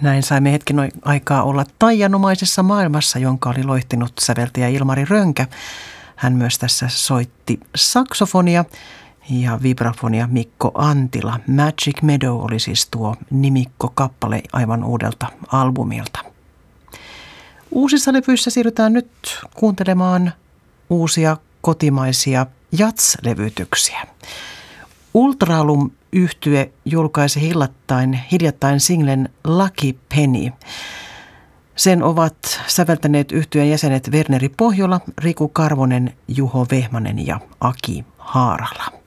Näin saimme hetken aikaa olla taianomaisessa maailmassa, jonka oli loihtinut säveltäjä Ilmari Rönkä. Hän myös tässä soitti saksofonia ja vibrafonia Mikko Antila. Magic Meadow oli siis tuo nimikkokappale aivan uudelta albumilta. Uusissa levyissä siirrytään nyt kuuntelemaan uusia kotimaisia jazz-levytyksiä. Ultralum-yhtye julkaisi hiljattain singlen Lucky Penny. Sen ovat säveltäneet yhtyeen jäsenet Verneri Pohjola, Riku Karvonen, Juho Vehmanen ja Aki Haarala.